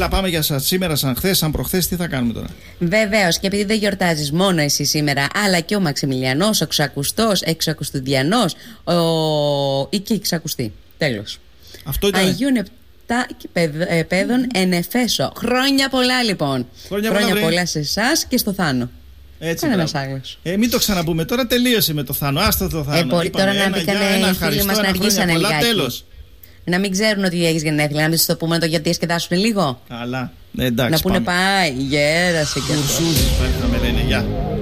Έλα, πάμε για σήμερα, σαν χθες, σαν προχθές, τι θα κάνουμε τώρα? Βεβαίως, και επειδή δεν γιορτάζεις μόνο εσύ σήμερα, αλλά και ο Μαξιμιλιανός, ο Ξακουστός, Εξακουστουδιανός, ή και η Ξακουστή. Τέλος. Αυτό ήταν. Αγίων Επτά παιδών εν Εφέσο. Χρόνια πολλά, λοιπόν. Χρόνια πολλά σε εσάς και στο Θάνο. Έτσι. Είναι ένας άλλος. Μην το ξαναπούμε τώρα, τελείωσε με το Θάνο. Άστο το Θάνο. Μπορεί τώρα να μπήκανε οι φίλοι μας να αργήσανε λιγάκι. Τέλος. Να μην ξέρουν ότι έχεις γενέθλια, να μην σου το πούμε το γιατί διασκεδάσουν λίγο. Καλά. Εντάξει. Να πούνε πάει, γέρασε και αυτό. Κουρσούζης, θα με λένε, γεια.